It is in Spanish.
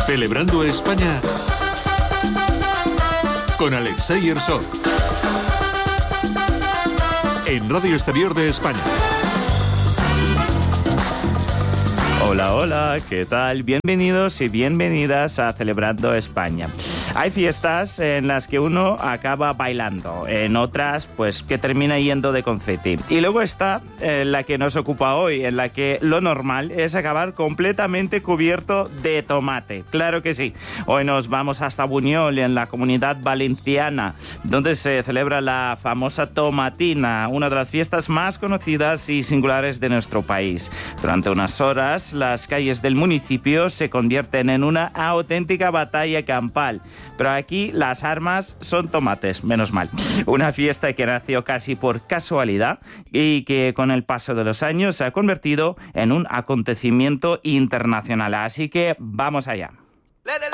Celebrando España con Alexei Herzog en Radio Exterior de España. Hola, hola, ¿qué tal? Bienvenidos y bienvenidas a Celebrando España. Hay fiestas en las que uno acaba bailando, en otras pues que termina yendo de confeti. Y luego está la que nos ocupa hoy, en la que lo normal es acabar completamente cubierto de tomate. Claro que sí. Hoy nos vamos hasta Buñol, en la Comunidad Valenciana, donde se celebra la famosa tomatina, una de las fiestas más conocidas y singulares de nuestro país. Durante unas horas, las calles del municipio se convierten en una auténtica batalla campal. Pero aquí las armas son tomates, menos mal. Una fiesta que nació casi por casualidad y que con el paso de los años se ha convertido en un acontecimiento internacional. Así que vamos allá.